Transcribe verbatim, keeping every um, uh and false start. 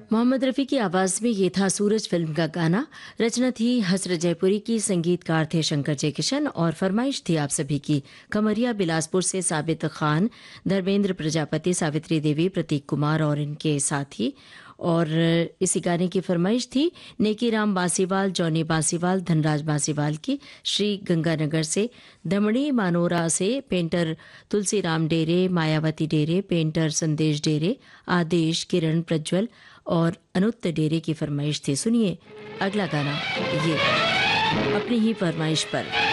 मोहम्मद रफ़ी की आवाज़ में ये था सूरज फिल्म का गाना। रचना थी हसरत जयपुरी की, संगीतकार थे शंकर जयकिशन और फरमाइश थी आप सभी की कमरिया बिलासपुर से साबित खान, धर्मेंद्र प्रजापति, सावित्री देवी, प्रतीक कुमार और इनके साथी। और इसी गाने की फरमाइश थी नेकी राम बासीवाल, जॉनी बासीवाल, धनराज बासीवाल की, श्री गंगानगर से, दमड़ी मानोरा से पेंटर तुलसी राम डेरे, मायावती डेरे, पेंटर संदेश डेरे, आदेश, किरण, प्रज्वल और अनुत्त डेरे की फरमाइश थी। सुनिए अगला गाना, ये अपनी ही फरमाइश पर।